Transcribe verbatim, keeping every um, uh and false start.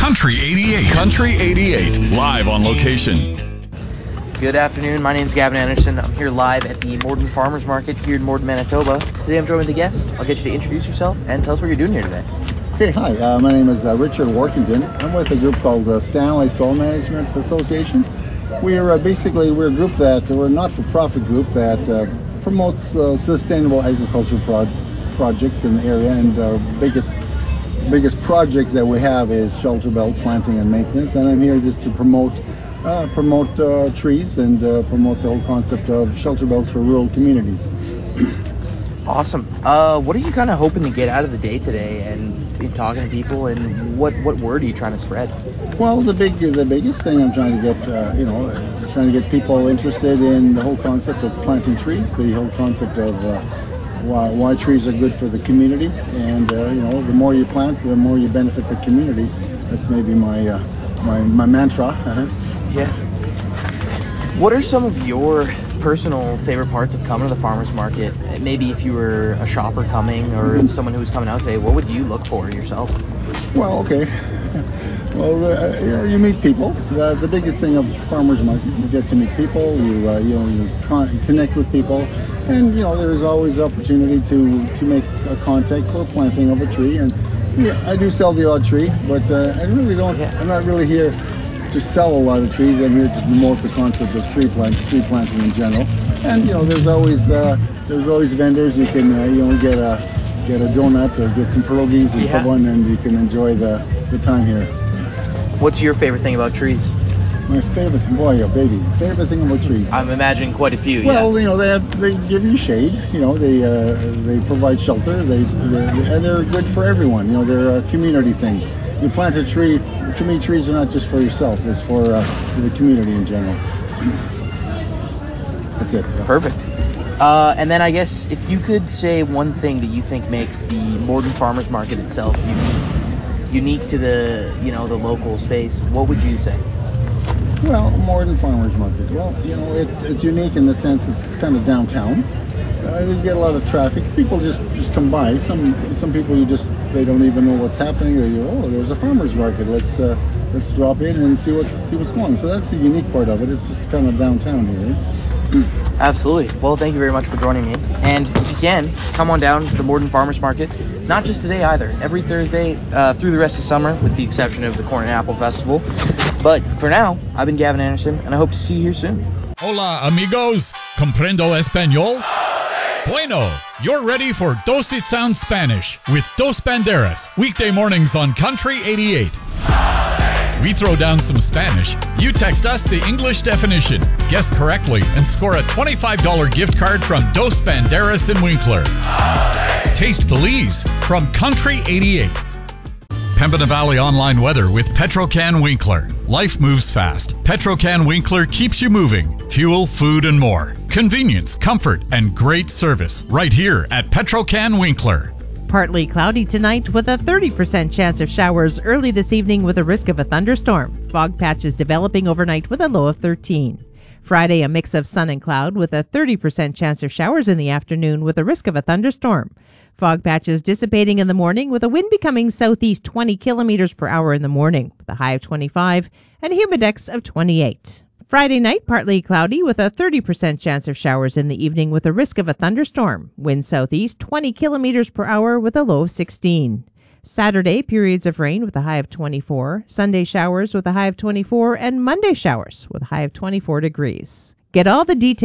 Country eighty-eight. Country eighty-eight, live on location. Good afternoon. My name is Gavin Anderson. I'm here live at the Morden Farmers Market here in Morden, Manitoba. Today I'm joined with a guest. I'll get you to introduce yourself and tell us what you're doing here today. Okay, hi. Uh, my name is uh, Richard Workington. I'm with a group called uh, Stanley Soil Management Association. We're uh, basically we're a group that we're a not-for-profit group that uh, promotes uh, sustainable agriculture pro- projects in the area, and our biggest biggest project that we have is shelter belt planting and maintenance. And I'm here just to promote uh, promote uh, trees and uh, promote the whole concept of shelter belts for rural communities. Awesome. Uh, what are you kind of hoping to get out of the day today, and in talking to people, and what, what word are you trying to spread? Well, the big the biggest thing I'm trying to get, uh, you know, trying to get people interested in the whole concept of planting trees, the whole concept of uh, why, why trees are good for the community, and uh, you know, the more you plant, the more you benefit the community. That's maybe my uh, my my mantra. Yeah. What are some of your personal favorite parts of coming to the farmers market? Maybe if you were a shopper coming, or mm-hmm. someone who was coming out today, what would you look for yourself? Well, okay. Well, uh, you know, you meet people. The, the biggest thing of farmers market, you get to meet people. You uh, you know you con- connect with people, and you know there's always opportunity to to make a contact for planting of a tree. And yeah, I do sell the odd tree, but uh, I really don't. Yeah. I'm not really here to sell a lot of trees. I'm here to promote the concept of tree plants, tree planting in general. And you know, there's always uh, there's always vendors. You can uh, you know get a get a donut or get some pierogies and yeah. so on, and you can enjoy the the time here. What's your favorite thing about trees? My favorite, boy, oh baby, favorite thing about trees. I'm imagining quite a few. Well, yeah. you know, they have, they give you shade. You know, they uh, they provide shelter. They, they and they're good for everyone. You know, they're a community thing. You plant a tree. To me, trees are not just for yourself. It's for uh, the community in general. That's it. Yeah. Perfect. Uh, and then I guess if you could say one thing that you think makes the Morden Farmers Market itself unique, unique to the you know the local space, what would you say? Well, Morden Farmers Market. Well, you know, it, it's unique in the sense it's kind of downtown. Uh, you get a lot of traffic. People just, just come by. Some some people you just they don't even know what's happening. They go, oh, there's a farmers market. Let's uh, let's drop in and see what's see what's going on. So that's the unique part of it. It's just kind of downtown here. Eh? Absolutely. Well, thank you very much for joining me. And if you can, come on down to the Morden Farmers Market. Not just today either. Every Thursday uh, through the rest of summer, with the exception of the Corn and Apple Festival. But for now, I've been Gavin Anderson, and I hope to see you here soon. Hola, amigos. Comprendo español? Bueno, you're ready for Dos It Sounds Spanish with Dos Banderas, weekday mornings on Country eighty-eight. We throw down some Spanish. You text us the English definition, guess correctly, and score a twenty-five dollars gift card from Dos Banderas in Winkler. Taste Belize from Country eighty-eight. Pembina Valley online weather with Petrocan Winkler. Life moves fast. Petrocan Winkler keeps you moving. Fuel, food, and more. Convenience, comfort, and great service right here at Petrocan Winkler. Partly cloudy tonight with a thirty percent chance of showers early this evening with a risk of a thunderstorm. Fog patches developing overnight with a low of thirteen. Friday, a mix of sun and cloud with a thirty percent chance of showers in the afternoon with a risk of a thunderstorm. Fog patches dissipating in the morning with a wind becoming southeast twenty kilometers per hour in the morning with a high of twenty-five and a humidex of twenty-eight. Friday night, partly cloudy with a thirty percent chance of showers in the evening with a risk of a thunderstorm. Wind southeast twenty kilometers per hour with a low of sixteen. Saturday, periods of rain with a high of twenty-four. Sunday, showers with a high of twenty-four. And Monday, showers with a high of twenty-four degrees. Get all the details